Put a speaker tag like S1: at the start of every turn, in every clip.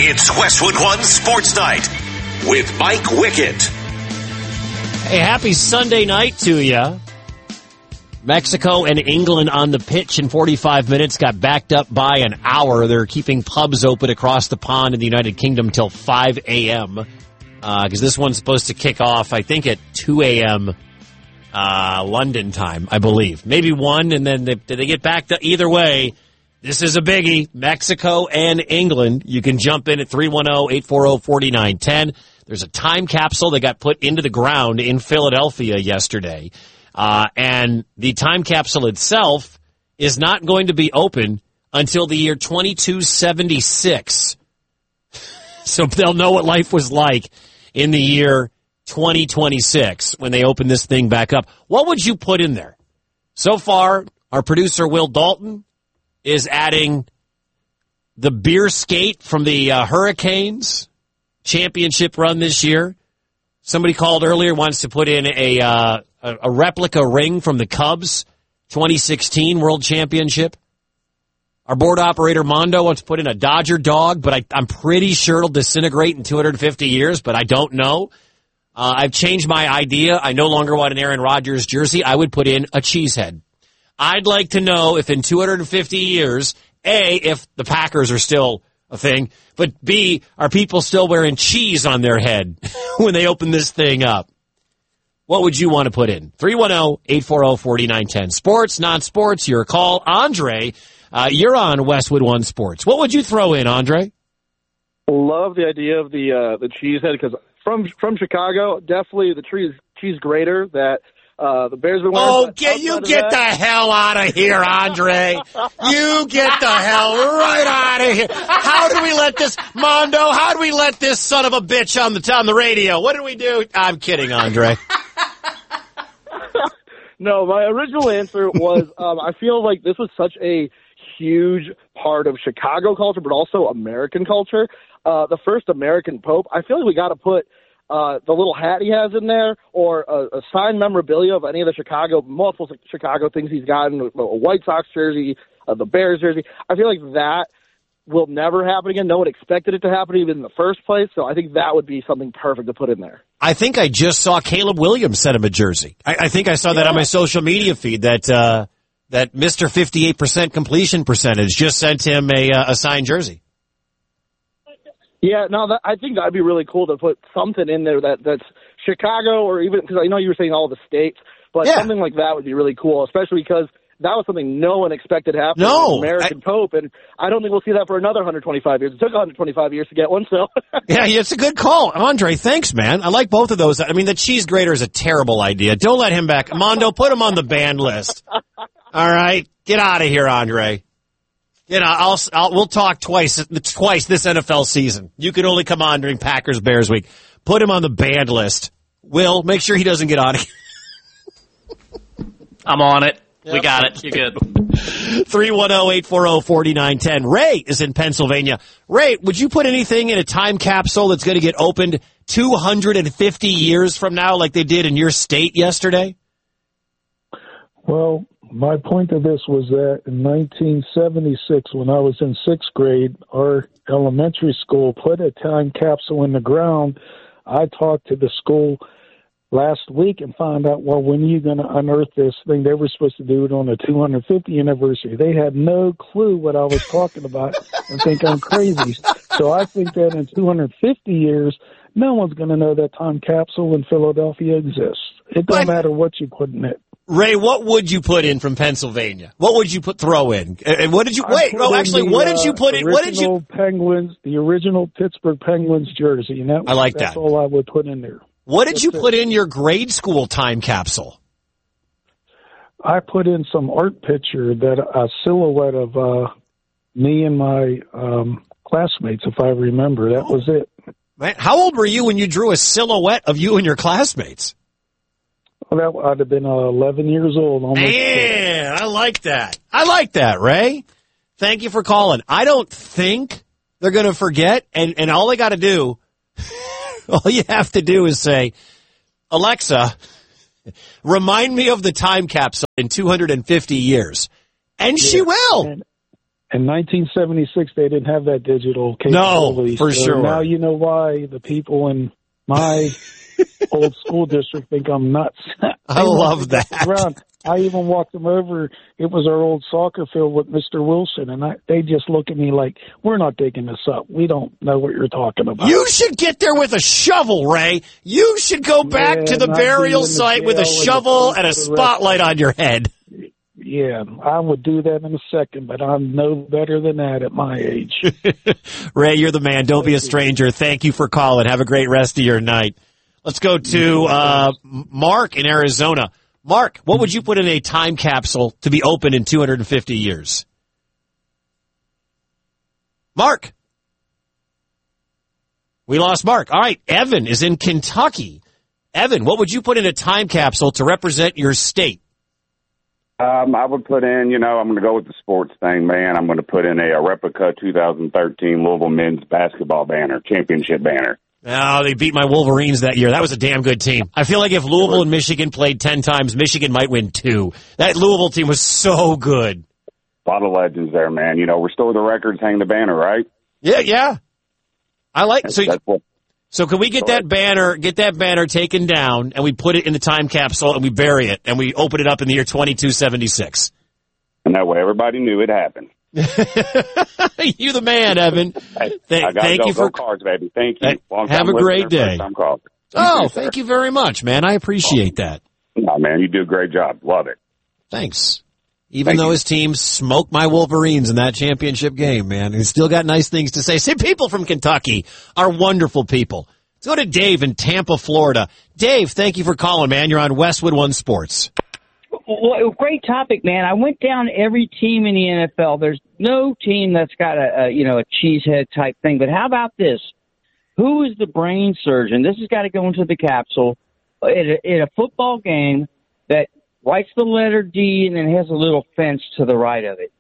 S1: It's Westwood One Sports Night with Mike Wickett.
S2: Hey, happy Sunday night to you. Mexico and England on the pitch in 45 minutes got backed up by an hour. They're keeping pubs open across the pond in the United Kingdom till 5 a.m. Because this one's supposed to kick off, I think, at 2 a.m. London time, I believe. Maybe 1, and then they get backed up. Either way, this is a biggie. Mexico and England. You can jump in at 310-840-4910. There's a time capsule that got put into the ground in Philadelphia yesterday. And the time capsule itself is not going to be open until the year 2276. So they'll know what life was like in the year 2026 when they open this thing back up. What would you put in there? So far, our producer, Will Dalton, is adding the beer skate from the Hurricanes championship run this year. Somebody called earlier, wants to put in a replica ring from the Cubs 2016 World Championship. Our board operator, Mondo, wants to put in a Dodger dog, but I'm pretty sure it'll disintegrate in 250 years, but I don't know. I've changed my idea. I no longer want an Aaron Rodgers jersey. I would put in a cheesehead. I'd like to know if in 250 years, A, if the Packers are still a thing, but B, are people still wearing cheese on their head when they open this thing up? What would you want to put in? 310-840-4910. Sports, non-sports, your call. Andre, you're on Westwood One Sports. What would you throw in, Andre?
S3: Love the idea of the cheesehead because from Chicago, definitely the cheese grater that the Bears been wearing.
S2: Oh, get the hell out of here, Andre. You get the hell right out of here. How did we let this, Mondo, how did we let this son of a bitch on the radio? What did we do? I'm kidding, Andre.
S3: No, my original answer was I feel like this was such a huge part of Chicago culture, but also American culture. The first American Pope, I feel like we got to put the little hat he has in there, or a signed memorabilia of any of the multiple Chicago things he's gotten, a White Sox jersey, the Bears jersey. I feel like that will never happen again. No one expected it to happen even in the first place, so I think that would be something perfect to put in there.
S2: I think I just saw Caleb Williams send him a jersey. I think I saw that on my social media feed, that Mr. 58% completion percentage just sent him a signed jersey.
S3: Yeah, no, I think that'd be really cool to put something in there that's Chicago, or even because I know you were saying all the states, but something like that would be really cool, especially because that was something no one expected to happen.
S2: No,
S3: American Pope, and I don't think we'll see that for another 125 years. It took 125 years to get one, so.
S2: Yeah, it's a good call. Andre, thanks, man. I like both of those. I mean, the cheese grater is a terrible idea. Don't let him back. Mondo, put him on the banned list. All right? Get out of here, Andre. You know, we'll talk twice this NFL season. You can only come on during Packers-Bears week. Put him on the banned list. Will, make sure he doesn't get on it.
S4: I'm on it.
S2: Yep.
S4: We got it. You're good.
S2: 310-840-4910. Ray is in Pennsylvania. Ray, would you put anything in a time capsule that's going to get opened 250 years from now like they did in your state yesterday?
S5: Well, my point of this was that in 1976, when I was in sixth grade, our elementary school put a time capsule in the ground. I talked to the school last week and found out, well, when are you going to unearth this thing? They were supposed to do it on the 250th anniversary. They had no clue what I was talking about and think I'm crazy. So I think that in 250 years, no one's going to know that time capsule in Philadelphia exists. It don't matter what you put in it.
S2: Ray, what would you put in from Pennsylvania? What would you throw in? And what did you what did you put in? What did you
S5: Penguins, the original Pittsburgh Penguins jersey, and that's all I would put in there.
S2: What did you put in your grade school time capsule?
S5: I put in some art picture, a silhouette of me and my classmates, if I remember. That was it.
S2: Man, how old were you when you drew a silhouette of you and your classmates?
S5: Well, that I'd have been 11 years old.
S2: Man, I like that. I like that, Ray. Thank you for calling. I don't think they're going to forget, and all they got to do, all you have to do is say, Alexa, remind me of the time capsule in 250 years. And she will.
S5: In 1976, they didn't have that digital
S2: No,
S5: capability.
S2: for
S5: so
S2: sure.
S5: Now you know why the people in my old school district think I'm nuts.
S2: I love that.
S5: Around. I even walked them over. It was our old soccer field with Mr. Wilson, and they just look at me like, we're not digging this up. We don't know what you're talking about.
S2: You should get there with a shovel, Ray. You should go back to the burial site with a shovel and a spotlight on your head.
S5: Yeah, I would do that in a second, but I'm no better than that at my age.
S2: Ray, you're the man. Don't be a stranger. Thank you for calling. Have a great rest of your night. Let's go to Mark in Arizona. Mark, what would you put in a time capsule to be open in 250 years? Mark. We lost Mark. All right, Evan is in Kentucky. Evan, what would you put in a time capsule to represent your state?
S4: I would put in, I'm going to go with the sports thing, man. I'm going to put in a replica 2013 Louisville men's basketball banner, championship banner.
S2: Oh, they beat my Wolverines that year. That was a damn good team. I feel like if Louisville and Michigan played 10 times, Michigan might win 2. That Louisville team was so good.
S4: A lot of legends there, man. Restore the records, hang the banner, right?
S2: Yeah. I like So can we get that banner taken down, and we put it in the time capsule, and we bury it, and we open it up in the year 2276?
S4: And that way everybody knew it happened.
S2: You the man, Evan.
S4: Hey,
S2: thank you for
S4: cards, baby. Thank you.
S2: Have a great day.
S4: Thank
S2: you very much, man. I appreciate that.
S4: No, man, you do a great job. Love it.
S2: Thanks. Even though his team smoked my Wolverines in that championship game, man, he's still got nice things to say. See, people from Kentucky are wonderful people. Let's go to Dave in Tampa, Florida. Dave, thank you for calling, man. You're on Westwood One Sports.
S6: Well, great topic, man. I went down every team in the NFL. There's no team that's got a cheesehead type thing. But how about this? Who is the brain surgeon? This has got to go into the capsule at a football game that writes the letter D and then has a little fence to the right of it.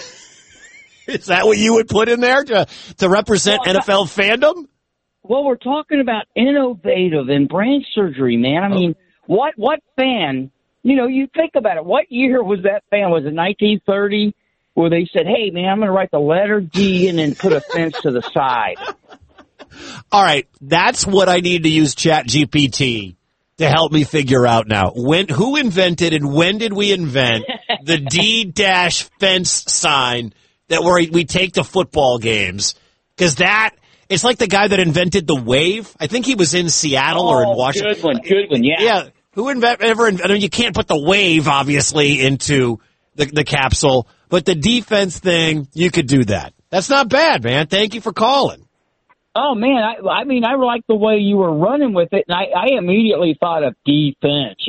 S2: Is that what you would put in there to represent NFL fandom?
S6: Well, we're talking about innovative and brain surgery, man. I mean, what fan, you think about it. What year was that fan? Was it 1930 where they said, hey, man, I'm going to write the letter D and then put a fence to the side?
S2: All right. That's what I need to use ChatGPT to help me figure out now. Who invented and when did we invent the D-fence sign that we take to football games? Because it's like the guy that invented the wave. I think he was in Seattle or in Washington.
S6: Good one, yeah.
S2: Yeah. You can't put the wave, obviously, into the capsule, but the defense thing, you could do that. That's not bad, man. Thank you for calling.
S6: Oh, man, I like the way you were running with it, and I immediately thought of defense,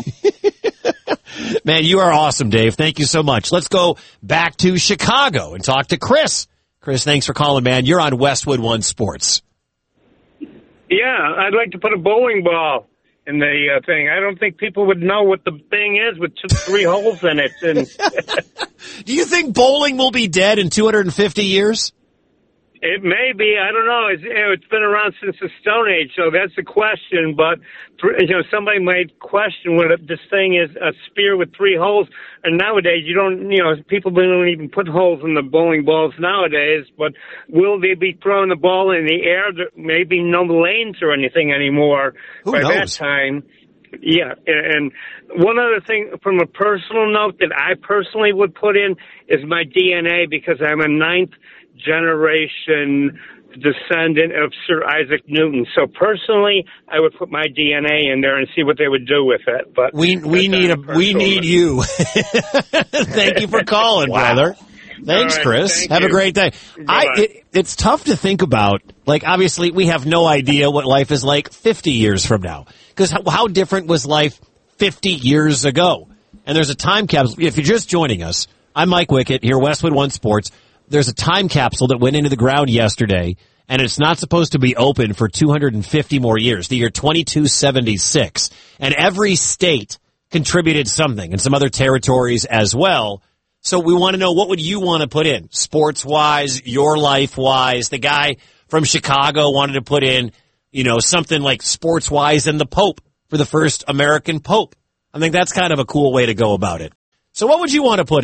S2: Man, you are awesome, Dave. Thank you so much. Let's go back to Chicago and talk to Chris. Chris, thanks for calling, man. You're on Westwood One Sports.
S7: Yeah, I'd like to put a bowling ball in the thing. I don't think people would know what the thing is with 3 holes in it. And
S2: do you think bowling will be dead in 250 years?
S7: It may be. I don't know. It's been around since the Stone Age, so that's the question. But somebody might question what this thing is, a spear with 3 holes. And nowadays, people don't even put holes in the bowling balls nowadays. But will they be throwing the ball in the air? There may be no lanes or anything anymore by that time. Yeah, and one other thing from a personal note that I personally would put in is my DNA, because I'm a 9th generation descendant of Sir Isaac Newton. So personally, I would put my DNA in there and see what they would do with it. But we
S2: need you. Thank you for calling, brother. Thanks, Chris. Have a great day. It's tough to think about. Like, obviously, we have no idea what life is like 50 years from now. Because how different was life 50 years ago? And there's a time capsule. If you're just joining us, I'm Mike Wickett here, Westwood One Sports. There's a time capsule that went into the ground yesterday, and it's not supposed to be open for 250 more years, the year 2276. And every state contributed something, and some other territories as well. So we want to know, what would you want to put in? Sports-wise, your life-wise. The guy from Chicago wanted to put in, something like sports-wise and the Pope for the first American Pope. I think that's kind of a cool way to go about it. So what would you want to put in?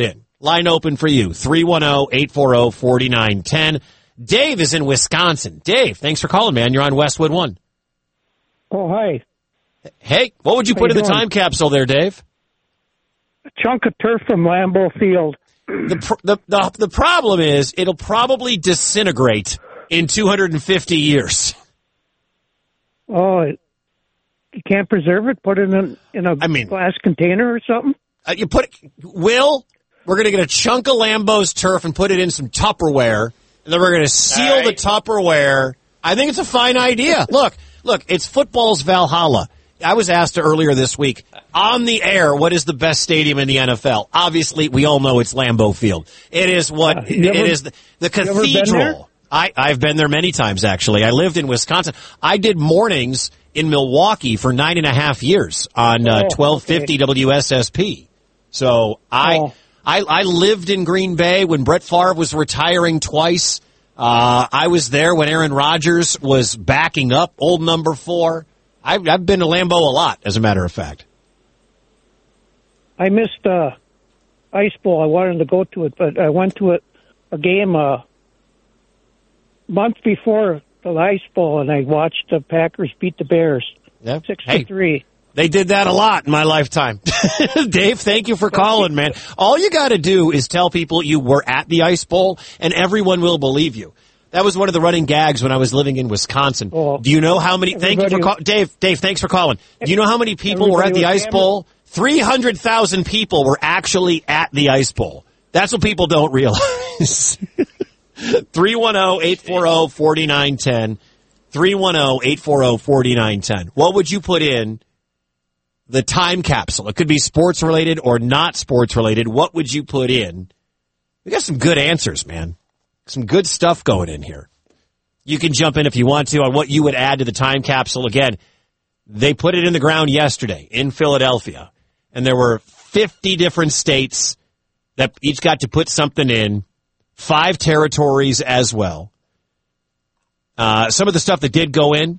S2: Line open for you, 310-840-4910. Dave is in Wisconsin. Dave, thanks for calling, man. You're on Westwood One.
S8: Oh, hi.
S2: Hey, what would you put in the time capsule there, Dave?
S8: A chunk of turf from Lambeau Field.
S2: The problem is it'll probably disintegrate in 250 years.
S8: Oh, you can't preserve it? Put it in a glass container or something?
S2: We're going to get a chunk of Lambeau's turf and put it in some Tupperware, and then we're going to seal the Tupperware. I think it's a fine idea. Look, it's football's Valhalla. I was asked earlier this week, on the air, what is the best stadium in the NFL? Obviously, we all know it's Lambeau Field. It is the cathedral. I've been there many times, actually. I lived in Wisconsin. I did mornings in Milwaukee for 9.5 years on 1250 WSSP. So I lived in Green Bay when Brett Favre was retiring twice. I was there when Aaron Rodgers was backing up old number 4. I've been to Lambeau a lot, as a matter of fact.
S8: I missed Ice Bowl. I wanted to go to it, but I went to a game a month before the Ice Bowl, and I watched the Packers beat the Bears 6-3.
S2: They did that a lot in my lifetime. Dave, thank you for calling, man. All you got to do is tell people you were at the Ice Bowl, and everyone will believe you. That was one of the running gags when I was living in Wisconsin. Do you know how many? Thank you for calling, Dave, thanks for calling. Do you know how many people were at the Ice Bowl? 300,000 people were actually at the Ice Bowl. That's what people don't realize. 310-840-4910. 310-840-4910. What would you put in the time capsule? It could be sports related or not sports related. What would you put in? We got some good answers, man. Some good stuff going in here. You can jump in if you want to on what you would add to the time capsule. Again, they put it in the ground yesterday in Philadelphia, and there were 50 different states that each got to put something in, 5 territories as well. Some of the stuff that did go in,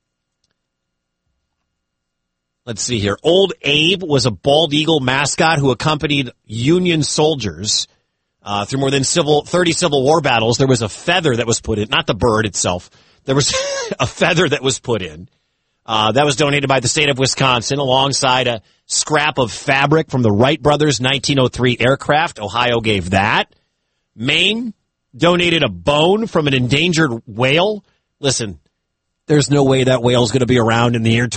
S2: let's see here. Old Abe was a bald eagle mascot who accompanied Union soldiers through more than 30 Civil War battles. There was a feather that was put in, not the bird itself. There was a feather that was put in. That was donated by the state of Wisconsin alongside a scrap of fabric from the Wright brothers' 1903 aircraft. Ohio gave that. Maine donated a bone from an endangered whale. Listen, there's no way that whale's going to be around in the year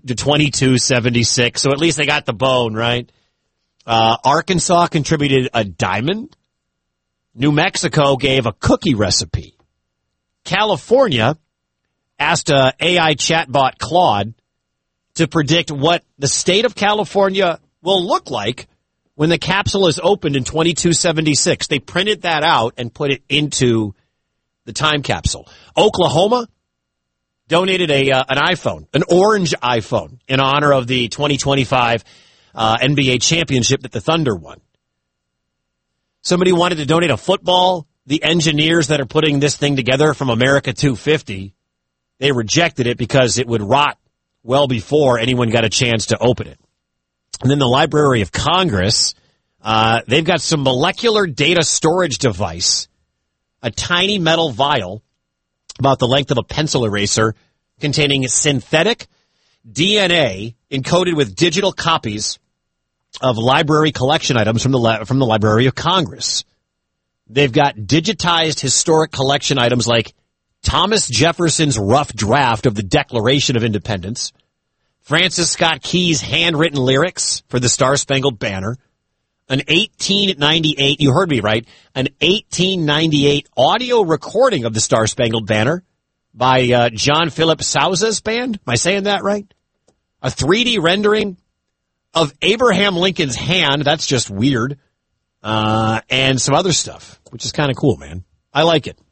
S2: 2276, so at least they got the bone, right? Arkansas contributed a diamond. New Mexico gave a cookie recipe. California asked a AI chatbot Claude to predict what the state of California will look like when the capsule is opened in 2276. They printed that out and put it into the time capsule. Oklahoma donated an iPhone, an orange iPhone, in honor of the 2025 NBA championship that the Thunder won. Somebody wanted to donate a football. The engineers that are putting this thing together from America 250, they rejected it because it would rot well before anyone got a chance to open it. And then the Library of Congress, they've got some molecular data storage device, a tiny metal vial about the length of a pencil eraser containing synthetic DNA encoded with digital copies of library collection items from the Library of Congress. They've got digitized historic collection items like Thomas Jefferson's rough draft of the Declaration of Independence, Francis Scott Key's handwritten lyrics for the Star-Spangled Banner, an 1898, you heard me right, an 1898 audio recording of the Star-Spangled Banner by John Philip Sousa's band. Am I saying that right? A 3D rendering of Abraham Lincoln's hand. That's just weird. And some other stuff, which is kind of cool, man. I like it.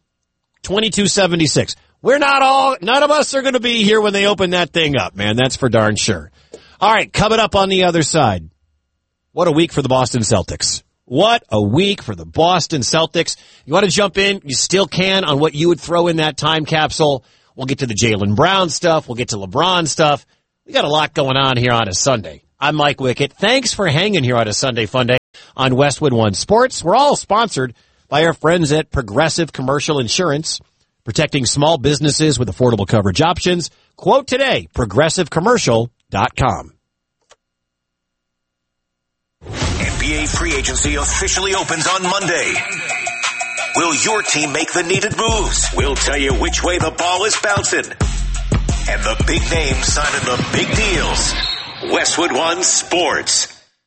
S2: 2276. None of us are going to be here when they open that thing up, man. That's for darn sure. All right, coming up on the other side. What a week for the Boston Celtics. What a week for the Boston Celtics. You want to jump in? You still can on what you would throw in that time capsule. We'll get to the Jaylen Brown stuff. We'll get to LeBron stuff. We got a lot going on here on a Sunday. I'm Mike Wickett. Thanks for hanging here on a Sunday Fun Day on Westwood One Sports. We're all sponsored by our friends at Progressive Commercial Insurance, protecting small businesses with affordable coverage options. Quote today, progressivecommercial.com.
S1: NBA free agency officially opens on Monday. Will your team make the needed moves? We'll tell you which way the ball is bouncing. And the big names signing the big deals. Westwood One Sports.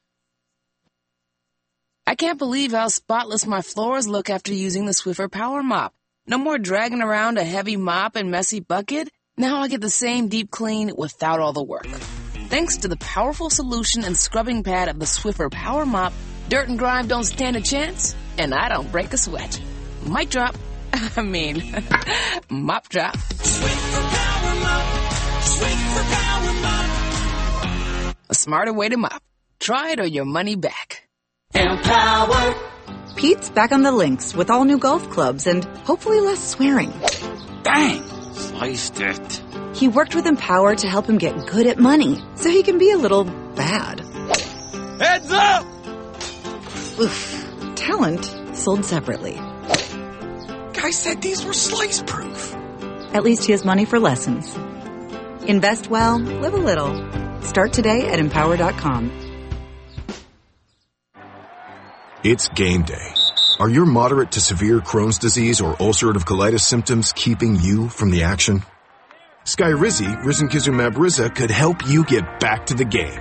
S9: I can't believe how spotless my floors look after using the Swiffer Power Mop. No more dragging around a heavy mop and messy bucket. Now I get the same deep clean without all the work. Thanks to the powerful solution and scrubbing pad of the Swiffer Power Mop, dirt and grime don't stand a chance, and I don't break a sweat. Mic drop. Mop drop.
S10: Swiffer Power Mop. Swiffer Power Mop.
S9: A smarter way to mop. Try it or your money back.
S10: Empower.
S11: Pete's back on the links with all new golf clubs and hopefully less swearing.
S12: Bang! Sliced it.
S11: He worked with Empower to help him get good at money, so he can be a little bad.
S12: Heads up!
S11: Oof. Talent sold separately.
S12: Guy said these were slice-proof.
S11: At least he has money for lessons. Invest well, live a little. Start today at Empower.com.
S13: It's game day. Are your moderate to severe Crohn's disease or ulcerative colitis symptoms keeping you from the action? Skyrizi, risankizumab Riza, could help you get back to the game.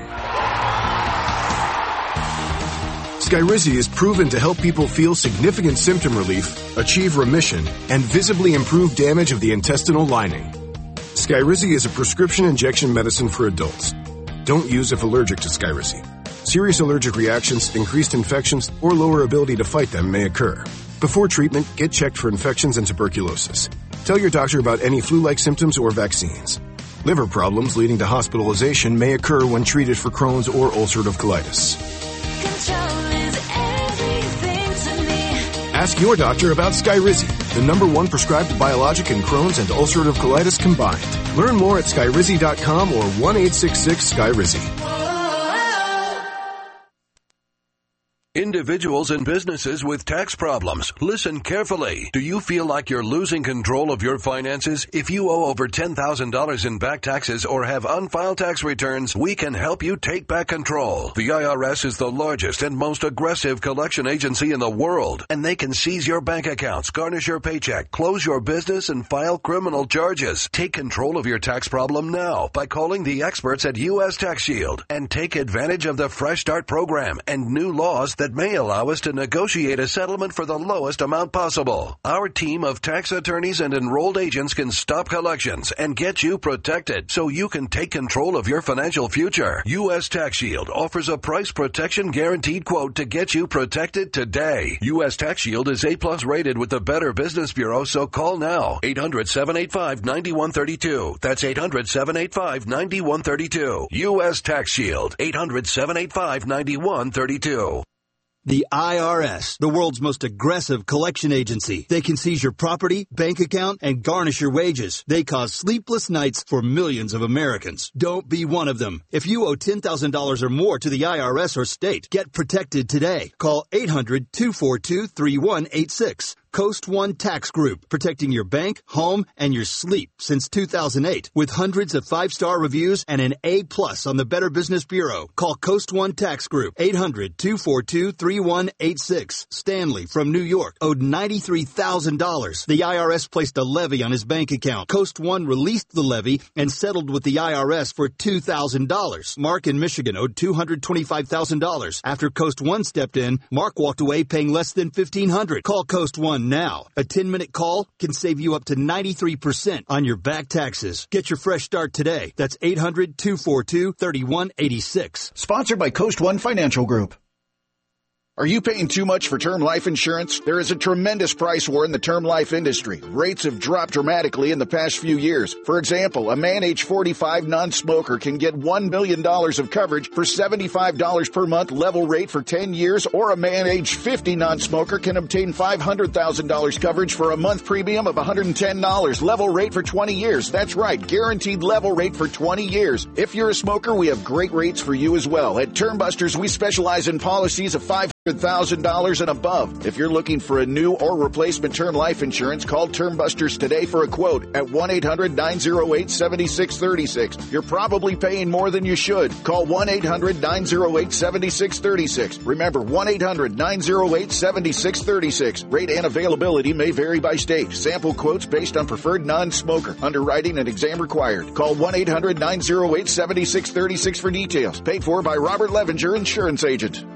S13: Skyrizi is proven to help people feel significant symptom relief, achieve remission, and visibly improve damage of the intestinal lining. Skyrizi is a prescription injection medicine for adults. Don't use if allergic to Skyrizi. Serious allergic reactions, increased infections, or lower ability to fight them may occur. Before treatment, get checked for infections and tuberculosis. Tell your doctor about any flu-like symptoms or vaccines. Liver problems leading to hospitalization may occur when treated for Crohn's or ulcerative colitis. Ask your doctor about Skyrizi, the #1 prescribed biologic in Crohn's and ulcerative colitis combined. Learn more at skyrizi.com or 1-866-SKYRIZI.
S14: Individuals and businesses with tax problems, listen carefully. Do you feel like you're losing control of your finances? If you owe over $10,000 in back taxes or have unfiled tax returns, we can help you take back control. The IRS is the largest and most aggressive collection agency in the world, and they can seize your bank accounts, garnish your paycheck, close your business, and file criminal charges. Take control of your tax problem now by calling the experts at U.S. Tax Shield and take advantage of the Fresh Start program and new laws that may allow us to negotiate a settlement for the lowest amount possible. Our team of tax attorneys and enrolled agents can stop collections and get you protected so you can take control of your financial future. U.S. Tax Shield offers a price protection guaranteed quote to get you protected today. U.S. Tax Shield is A+ rated with the Better Business Bureau, so call now. 800-785-9132. That's 800-785-9132. U.S. Tax Shield. 800-785-9132.
S15: The IRS, the world's most aggressive collection agency. They can seize your property, bank account, and garnish your wages. They cause sleepless nights for millions of Americans. Don't be one of them. If you owe $10,000 or more to the IRS or state, get protected today. Call 800-242-3186. Coast One Tax Group, protecting your bank, home, and your sleep since 2008. With hundreds of 5-star reviews and an A+ on the Better Business Bureau. Call Coast One Tax Group, 800-242-3186. Stanley from New York owed $93,000. The IRS placed a levy on his bank account. Coast One released the levy and settled with the IRS for $2,000. Mark in Michigan owed $225,000. After Coast One stepped in, Mark walked away paying less than $1,500. Call Coast One now. A 10-minute call can save you up to 93% on your back taxes. Get your fresh start today. That's 800-242-3186.
S16: Sponsored by Coast One Financial Group. Are you paying too much for term life insurance? There is a tremendous price war in the term life industry. Rates have dropped dramatically in the past few years. For example, a man age 45 non-smoker can get $1 million of coverage for $75 per month level rate for 10 years, or a man age 50 non-smoker can obtain $500,000 coverage for a month premium of $110 level rate for 20 years. That's right, guaranteed level rate for 20 years. If you're a smoker, we have great rates for you as well. At Term Busters, we specialize in policies of $100,000 and above. If you're looking for a new or replacement term life insurance, call Term Busters today for a quote at 1-800-908-7636. You're probably paying more than you should. Call 1-800-908-7636. Remember, 1-800-908-7636. Rate and availability may vary by state. Sample quotes based on preferred non-smoker. Underwriting and exam required. Call 1-800-908-7636 for details. Paid for by Robert Levinger, Insurance Agent.